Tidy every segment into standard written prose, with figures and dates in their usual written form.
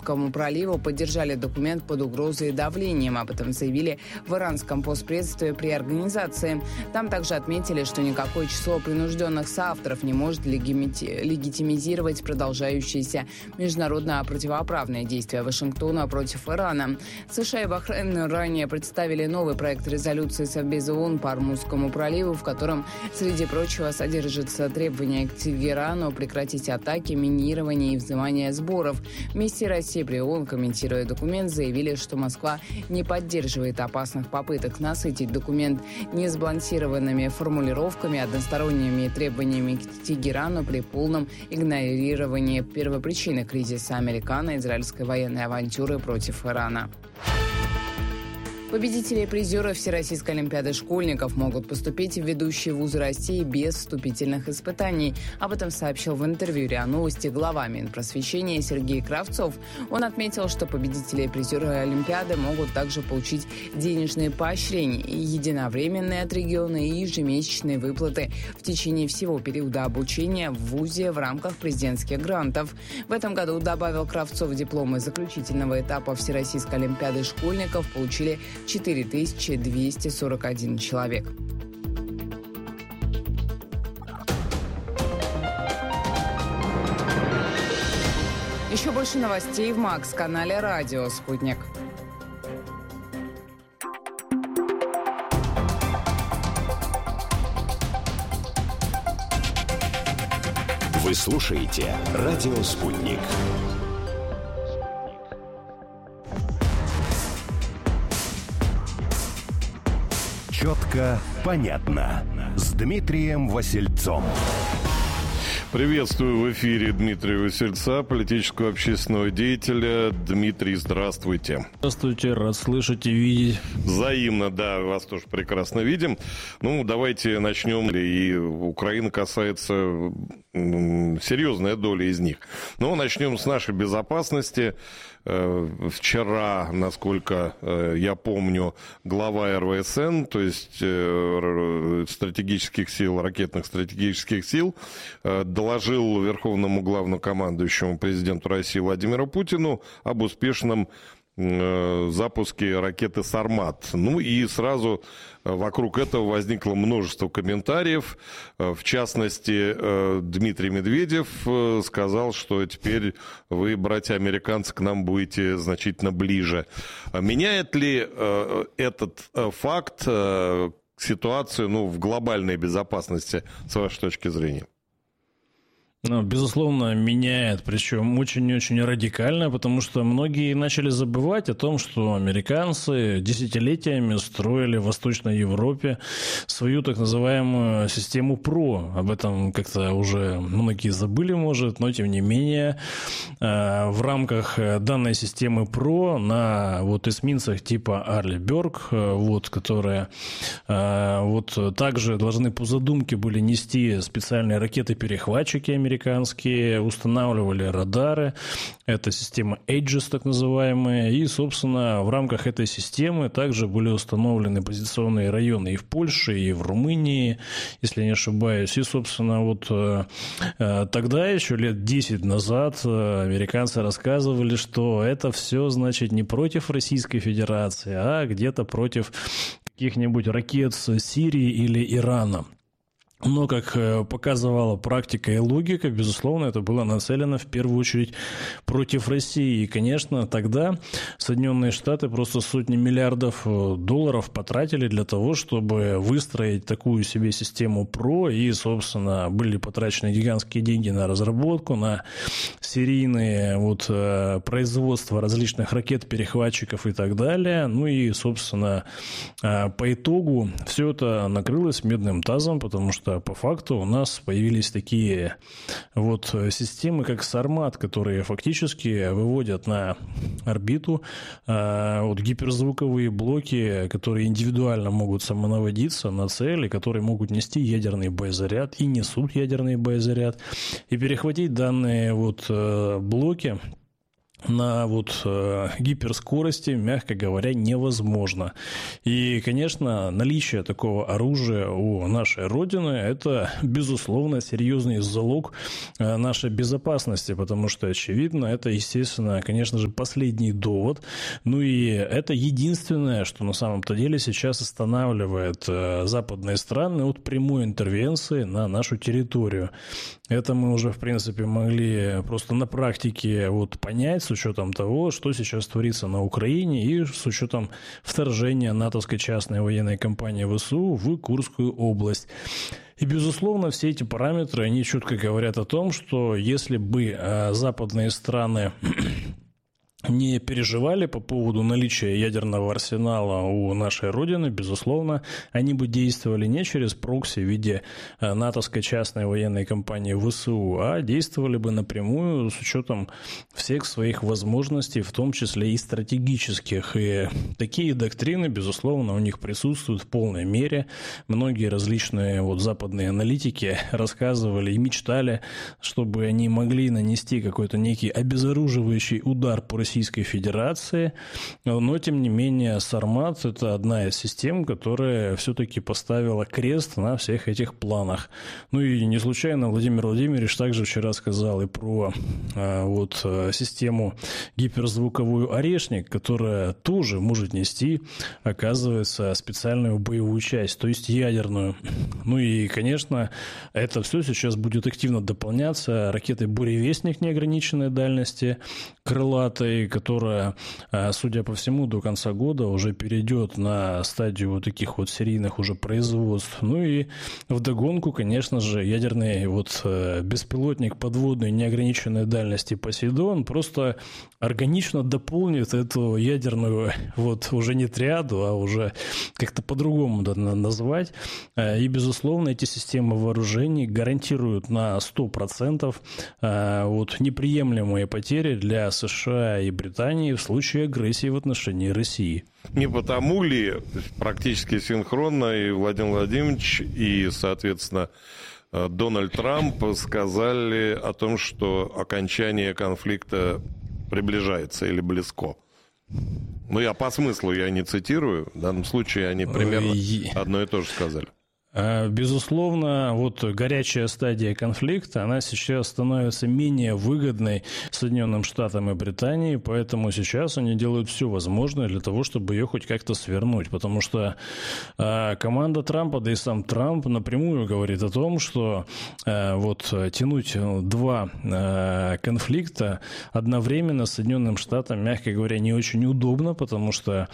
Ормузскому проливу поддержали документ под угрозой и давлением. Об этом заявили в иранском постпредстве при организации. Там также отметили, что никакое число принужденных соавторов не может легитимизировать продолжающиеся международно противоправные действия Вашингтона против Ирана. США и Бахрейн ранее представили новый проект резолюции Совбеза ООН по Ормузскому проливу, в котором, среди прочего, содержится требование к Тегерану прекратить атаки, минирование и взимание сборов. Вместе России при ООН, комментируя документ, заявили, что Москва не поддерживает опасных попыток насытить документ несбалансированными формулировками, односторонними требованиями к Тегерану при полном игнорировании первопричины кризиса американо-израильской военной авантюры против Ирана. Победители и призеры Всероссийской олимпиады школьников могут поступить в ведущие вузы России без вступительных испытаний. Об этом сообщил в интервью РИА Новости глава Минпросвещения Сергей Кравцов. Он отметил, что победители и призеры олимпиады могут также получить денежные поощрения, единовременные от региона и ежемесячные выплаты в течение всего периода обучения в вузе в рамках президентских грантов. В этом году, добавил Кравцов, дипломы заключительного этапа Всероссийской олимпиады школьников получили 4241 человек. Еще больше новостей в Макс-канале «Радио Спутник». Вы слушаете «Радио Спутник». Четко, понятно. С Дмитрием Васильцом. Приветствую в эфире Дмитрия Васильца, политического общественного деятеля. Дмитрий, здравствуйте. Здравствуйте, рад слышать и видеть. Взаимно, да, вас тоже прекрасно видим. Ну, давайте начнем. И Украина касается серьезная доля из них. Но начнем с нашей безопасности. Вчера, насколько я помню, глава РВСН, то есть стратегических сил, ракетных стратегических сил, доложил верховному главнокомандующему президенту России Владимиру Путину об успешном запуске ракеты «Сармат». Ну и сразу вокруг этого возникло множество комментариев. В частности, Дмитрий Медведев сказал, что теперь вы, братья-американцы, к нам будете значительно ближе. Меняет ли этот факт ситуацию, в глобальной безопасности, с вашей точки зрения? Безусловно, меняет, причем очень-очень радикально, потому что многие начали забывать о том, что американцы десятилетиями строили в Восточной Европе свою так называемую систему ПРО. Об этом как-то уже многие забыли, может, но тем не менее в рамках данной системы ПРО на эсминцах типа Арлиберг, которые также должны по задумке были нести специальные ракеты-перехватчики американские, устанавливали радары, это система Aegis так называемая, и, собственно, в рамках этой системы также были установлены позиционные районы и в Польше, и в Румынии, если я не ошибаюсь, и, собственно, тогда еще лет 10 назад американцы рассказывали, что это все, значит, не против Российской Федерации, а где-то против каких-нибудь ракет Сирии или Ирана. Но, как показывала практика и логика, безусловно, это было нацелено в первую очередь против России. И, конечно, тогда Соединенные Штаты просто сотни миллиардов долларов потратили для того, чтобы выстроить такую себе систему ПРО. И, собственно, были потрачены гигантские деньги на разработку, на серийные производство различных ракет-перехватчиков и так далее. Ну и, собственно, по итогу все это накрылось медным тазом, потому что по факту у нас появились такие системы, как «Сармат», которые фактически выводят на орбиту гиперзвуковые блоки, которые индивидуально могут самонаводиться на цели, которые могут нести ядерный боезаряд и несут ядерный боезаряд, и перехватить данные блоки на гиперскорости, мягко говоря, невозможно. И, конечно, наличие такого оружия у нашей Родины – это, безусловно, серьезный залог нашей безопасности, потому что, очевидно, это, естественно, конечно же, последний довод. Ну и это единственное, что на самом-то деле сейчас останавливает западные страны от прямой интервенции на нашу территорию. Это мы уже, в принципе, могли просто на практике понять, с учетом того, что сейчас творится на Украине и с учетом вторжения натовской частной военной компании ВСУ в Курскую область. И, безусловно, все эти параметры, они четко говорят о том, что если бы западные страны не переживали по поводу наличия ядерного арсенала у нашей Родины, безусловно, они бы действовали не через прокси в виде натовской частной военной компании ВСУ, а действовали бы напрямую с учетом всех своих возможностей, в том числе и стратегических. И такие доктрины, безусловно, у них присутствуют в полной мере. Многие различные западные аналитики рассказывали и мечтали, чтобы они могли нанести какой-то некий обезоруживающий удар по Российской Федерации, но, тем не менее, Сармат – это одна из систем, которая все-таки поставила крест на всех этих планах. Ну и не случайно Владимир Владимирович также вчера сказал и про систему гиперзвуковую «Орешник», которая тоже может нести, оказывается, специальную боевую часть, то есть ядерную. Ну и, конечно, это все сейчас будет активно дополняться ракетой «Буревестник» неограниченной дальности, крылатой, которая, судя по всему, до конца года уже перейдет на стадию таких серийных уже производств. Ну и вдогонку, конечно же, ядерный беспилотник подводной неограниченной дальности «Посейдон» просто органично дополнит эту ядерную уже не триаду, а уже как-то по-другому надо назвать. И, безусловно, эти системы вооружений гарантируют на 100% неприемлемые потери для США и Британии в случае агрессии в отношении России. Не потому ли практически синхронно и Владимир Владимирович, и, соответственно, Дональд Трамп сказали о том, что окончание конфликта приближается или близко? Ну, я по смыслу, я не цитирую. В данном случае они примерно одно и то же сказали. Безусловно, горячая стадия конфликта, она сейчас становится менее выгодной Соединенным Штатам и Британии, поэтому сейчас они делают все возможное для того, чтобы ее хоть как-то свернуть, потому что команда Трампа, да и сам Трамп напрямую говорит о том, что тянуть два конфликта одновременно Соединенным Штатам, мягко говоря, не очень удобно, потому что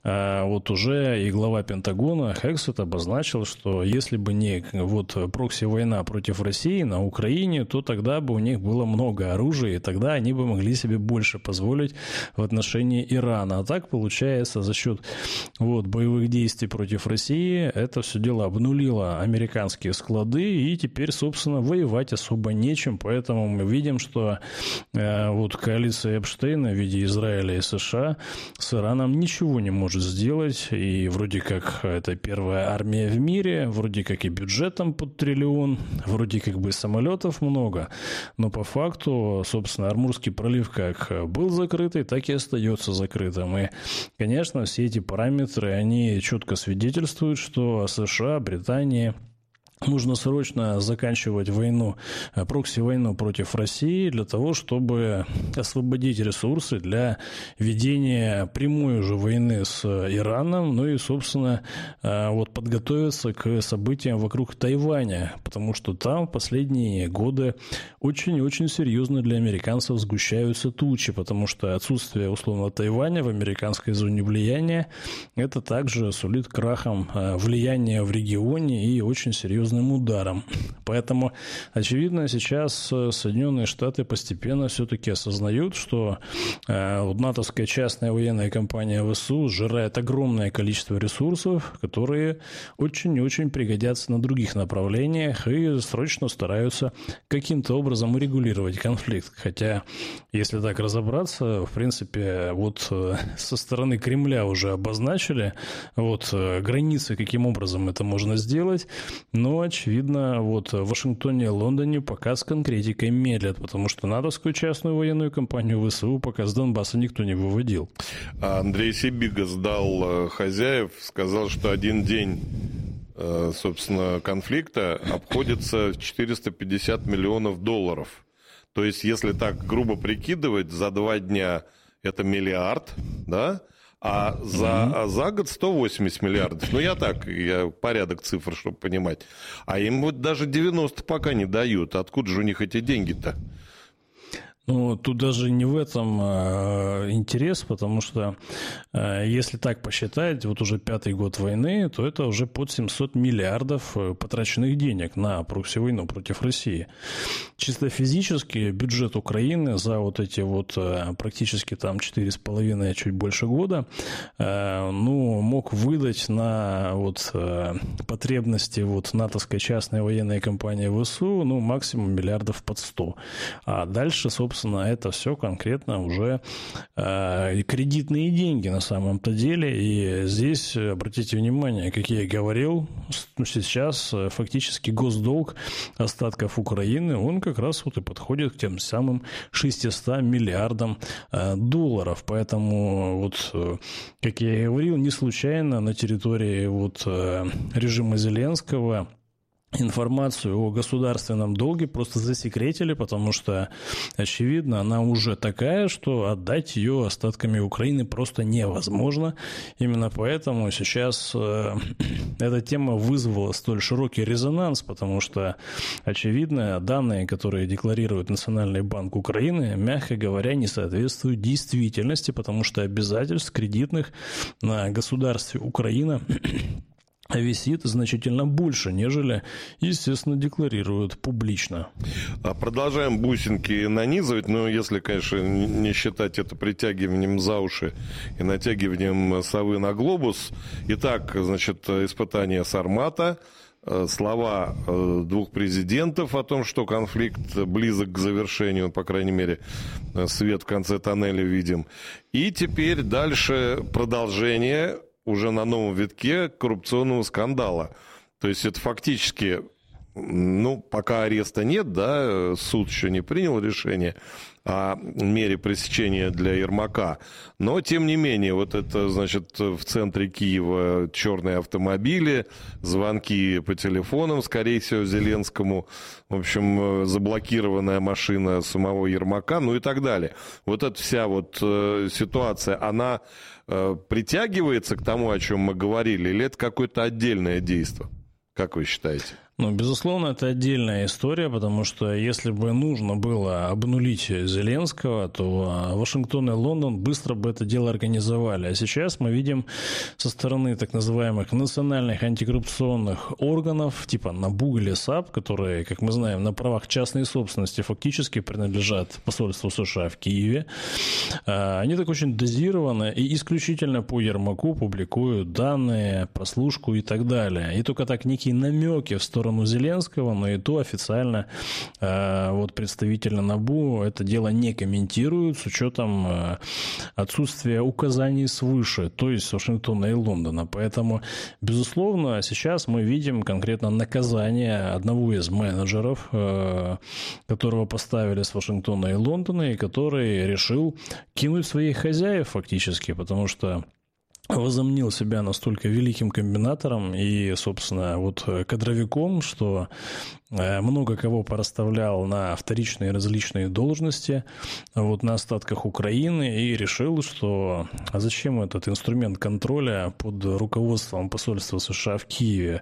уже и глава Пентагона Хексет обозначил, что если бы не прокси-война против России на Украине, то тогда бы у них было много оружия, и тогда они бы могли себе больше позволить в отношении Ирана. А так, получается, за счет боевых действий против России это все дело обнулило американские склады, и теперь, собственно, воевать особо нечем. Поэтому мы видим, что коалиция Эпштейна в виде Израиля и США с Ираном ничего не может сделать, и вроде как это первая армия в мире, вроде как и бюджетом под триллион, вроде как бы самолетов много, но по факту, собственно, Амурский пролив как был закрытый, так и остается закрытым. И, конечно, все эти параметры, они четко свидетельствуют, что США, Британия нужно срочно заканчивать войну, прокси-войну против России для того, чтобы освободить ресурсы для ведения прямой уже войны с Ираном, ну и, собственно, подготовиться к событиям вокруг Тайваня, потому что там в последние годы очень-очень серьезно для американцев сгущаются тучи, потому что отсутствие, условно, Тайваня в американской зоне влияния, это также сулит крахом влияния в регионе и очень серьезным ударом. Поэтому, очевидно, сейчас Соединенные Штаты постепенно все-таки осознают, что натовская частная военная компания ВСУ сжирает огромное количество ресурсов, которые очень и очень пригодятся на других направлениях, и срочно стараются каким-то образом урегулировать конфликт. Хотя, если так разобраться, в принципе, со стороны Кремля уже обозначили границы, каким образом это можно сделать, но Но, очевидно, вот в Вашингтоне и Лондоне пока с конкретикой медлят, потому что натовскую частную военную компанию ВСУ пока с Донбасса никто не выводил. Андрей Сибига сдал хозяев, сказал, что один день, собственно, конфликта обходится в $450 миллионов. То есть, если так грубо прикидывать, за 2 дня это миллиард, да? А за год 180 миллиардов. Ну, я порядок цифр, чтобы понимать. А им вот даже 90 пока не дают. Откуда же у них эти деньги-то? Ну, тут даже не в этом интерес, потому что если так посчитать, вот уже 5-й год войны, то это уже под 700 миллиардов потраченных денег на прокси-войну против России. Чисто физически бюджет Украины за вот эти вот практически там 4,5, чуть больше года, мог выдать на вот потребности вот натовской частной военной компании ВСУ, максимум миллиардов под 100. А дальше, собственно, это все конкретно уже кредитные деньги на самом-то деле. И здесь, обратите внимание, как я и говорил, сейчас фактически госдолг остатков Украины, он как раз вот и подходит к тем самым 600 миллиардам долларов. Поэтому, вот, как я и говорил, не случайно на территории вот режима Зеленского информацию о государственном долге просто засекретили, потому что, очевидно, она уже такая, что отдать ее остатками Украины просто невозможно. Именно поэтому сейчас эта тема вызвала столь широкий резонанс, потому что, очевидно, данные, которые декларирует Национальный банк Украины, мягко говоря, не соответствуют действительности, потому что обязательств кредитных на государстве Украина висит значительно больше, нежели, естественно, декларируют публично. Продолжаем бусинки нанизывать, но если, конечно, не считать это притягиванием за уши и натягиванием совы на глобус. Итак, значит, испытание Сармата, слова 2 президентов о том, что конфликт близок к завершению, по крайней мере, свет в конце тоннеля видим. И теперь дальше продолжение уже на новом витке коррупционного скандала. То есть это фактически, пока ареста нет, да, суд еще не принял решение о мере пресечения для Ермака, но, тем не менее, вот это, значит, в центре Киева черные автомобили, звонки по телефонам, скорее всего, Зеленскому, в общем, заблокированная машина самого Ермака, и так далее. Вот эта вся вот ситуация, она притягивается к тому, о чем мы говорили, или это какое-то отдельное действие? Как вы считаете? Безусловно, это отдельная история, потому что если бы нужно было обнулить Зеленского, то Вашингтон и Лондон быстро бы это дело организовали. А сейчас мы видим со стороны так называемых национальных антикоррупционных органов, типа НАБУ или САП, которые, как мы знаем, на правах частной собственности фактически принадлежат посольству США в Киеве. Они так очень дозированно и исключительно по Ермаку публикуют данные, прослушку и так далее. И только так некие намеки в сторону Зеленского, но и то официально вот представители НАБУ это дело не комментируют с учетом отсутствия указаний свыше, то есть с Вашингтона и Лондона. Поэтому, безусловно, сейчас мы видим конкретно наказание одного из менеджеров, которого поставили с Вашингтона и Лондона, и который решил кинуть своих хозяев фактически, потому что возомнил себя настолько великим комбинатором и, собственно, вот кадровиком, что много кого порасставлял на вторичные различные должности вот на остатках Украины и решил, что зачем этот инструмент контроля под руководством посольства США в Киеве.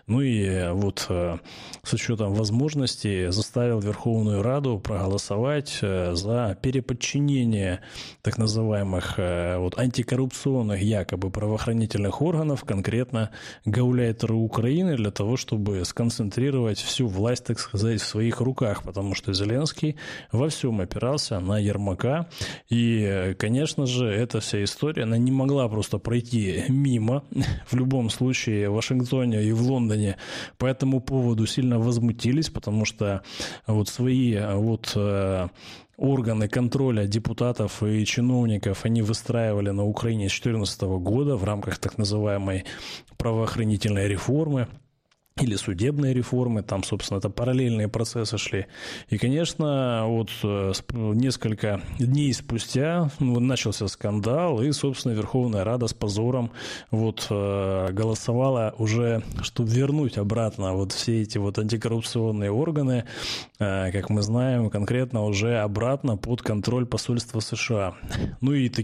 И вот с учетом возможности заставил Верховную Раду проголосовать за переподчинение так называемых вот антикоррупционных якобы правоохранительных органов, конкретно гауляйтеры Украины, для того, чтобы сконцентрировать всю власть, так сказать, в своих руках, потому что Зеленский во всем опирался на Ермака. И, конечно же, эта вся история, она не могла просто пройти мимо. В любом случае, в Вашингтоне и в Лондоне по этому поводу сильно возмутились, потому что вот свои вот органы контроля депутатов и чиновников они выстраивали на Украине с 2014 года в рамках так называемой правоохранительной реформы. или судебные реформы, там, собственно, это параллельные процессы шли. И, конечно, вот несколько дней спустя начался скандал, и, собственно, Верховная Рада с позором вот голосовала уже, чтобы вернуть обратно вот все эти вот антикоррупционные органы, как мы знаем, конкретно уже обратно под контроль посольства США. Ну и